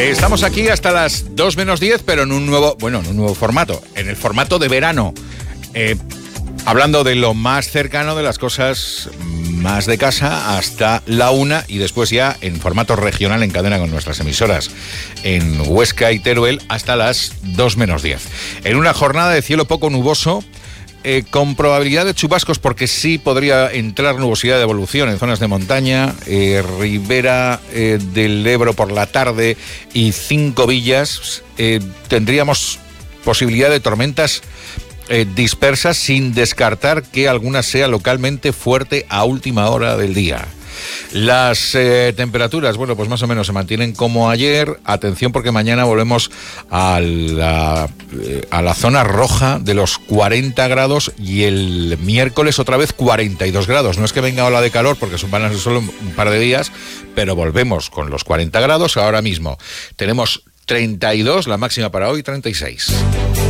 Estamos aquí hasta las 2 menos 10, pero en un nuevo formato, en el formato de verano. Hablando de lo más cercano, de las cosas más de casa, hasta la 1, y después ya en formato regional en cadena con nuestras emisoras en Huesca y Teruel hasta las 2 menos 10. En una jornada de cielo poco nuboso, con probabilidad de chubascos, porque sí podría entrar nubosidad de evolución en zonas de montaña, ribera del Ebro por la tarde y Cinco Villas, tendríamos posibilidad de tormentas dispersas, sin descartar que alguna sea localmente fuerte a última hora del día. Las temperaturas, bueno, pues más o menos se mantienen como ayer. Atención, porque mañana volvemos a la zona roja de los 40 grados y el miércoles otra vez 42 grados. No es que venga ola de calor, porque van a ser solo un par de días, pero volvemos con los 40 grados. Ahora mismo tenemos 32, la máxima para hoy 36.